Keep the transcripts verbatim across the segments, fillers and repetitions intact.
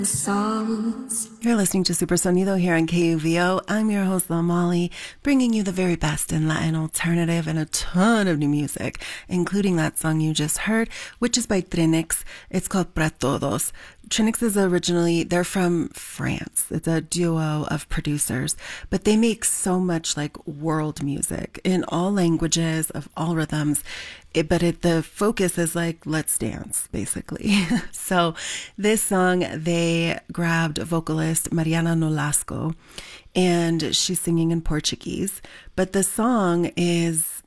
songs. You're listening to Super Sonido here on K U V O. I'm your host, La Molly, bringing you the very best in Latin alternative and a ton of new music, including that song you just heard, which is by Trinix. It's called Pra Todos. Trinix is originally, they're from France. It's a duo of producers, but they make so much like world music in all languages, of all rhythms. It, but it, the focus is like, let's dance, basically. So this song, they grabbed vocalist Mariana Nolasco, and she's singing in Portuguese. But the song is,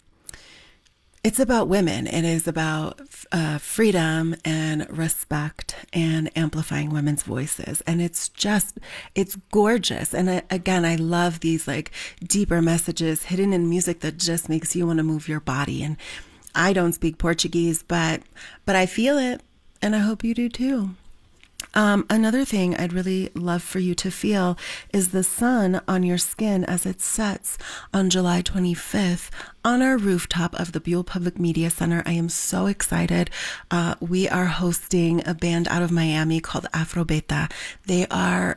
it's about women. It is about uh, freedom and respect and amplifying women's voices. And it's just, it's gorgeous. And I, again, I love these like deeper messages hidden in music that just makes you want to move your body. And I don't speak Portuguese, but but I feel it, and I hope you do too. Um, another thing I'd really love for you to feel is the sun on your skin as it sets on July twenty-fifth on our rooftop of the Buell Public Media Center. I am so excited. Uh, we are hosting a band out of Miami called Afrobeta. They are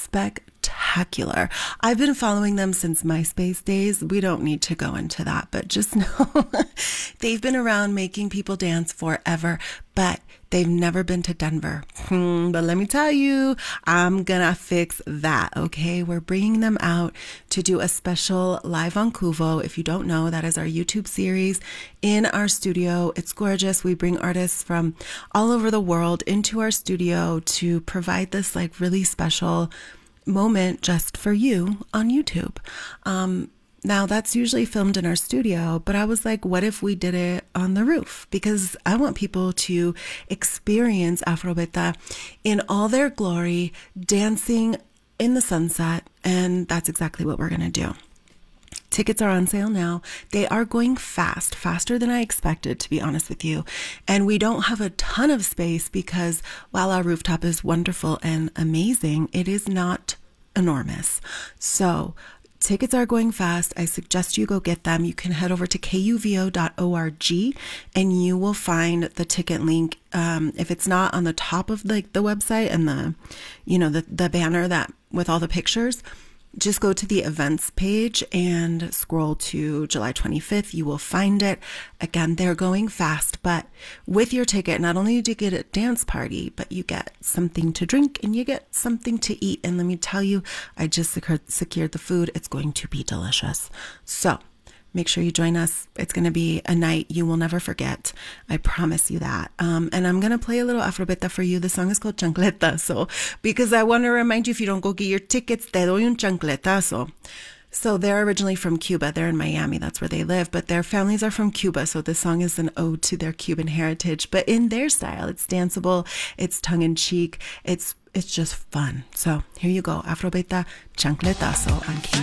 spectacular. I've been following them since MySpace days. We don't need to go into that, but just know they've been around making people dance forever, but they've never been to Denver. Hmm, but let me tell you, I'm gonna fix that, okay? We're bringing them out to do a special Live on Cuvo. If you don't know, that is our YouTube series in our studio. It's gorgeous. We bring artists from all over the world into our studio to provide this like really special moment just for you on YouTube. Um, Now, that's usually filmed in our studio, but I was like, what if we did it on the roof? Because I want people to experience Afrobeta in all their glory, dancing in the sunset, and that's exactly what we're going to do. Tickets are on sale now. They are going fast, faster than I expected, to be honest with you. And we don't have a ton of space because while our rooftop is wonderful and amazing, it is not enormous. So tickets are going fast. I suggest you go get them. You can head over to K U V O dot org and you will find the ticket link. Um, if it's not on the top of like the website and the, you know, the, the banner that with all the pictures, just go to the events page and scroll to July twenty-fifth. You will find it. Again, they're going fast, but with your ticket, not only do you get a dance party, but you get something to drink and you get something to eat. And let me tell you, I just secured, secured the food. It's going to be delicious. So make sure you join us. It's going to be a night you will never forget. I promise you that. Um, and I'm going to play a little Afrobeta for you. The song is called Chancletazo, because I want to remind you, if you don't go get your tickets, te doy un chancletazo. So they're originally from Cuba. They're in Miami. That's where they live. But their families are from Cuba. So this song is an ode to their Cuban heritage. But in their style, it's danceable. It's tongue-in-cheek. It's, it's just fun. So here you go. Afrobeta, Chancletazo on K.